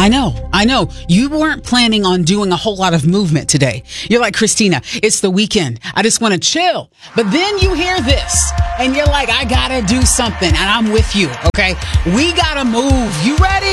I know. You weren't planning on doing a whole lot of movement today. You're like, Christina, it's the weekend. I just want to chill. But then you hear this and you're like, I gotta do something. And I'm with you, okay? We gotta move. You ready?